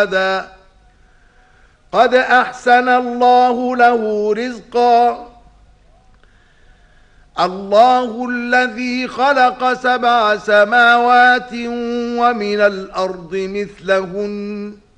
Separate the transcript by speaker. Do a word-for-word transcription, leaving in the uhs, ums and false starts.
Speaker 1: قد أحسن الله له رزقا. الله الذي خلق سبع سماوات ومن الأرض مثلهن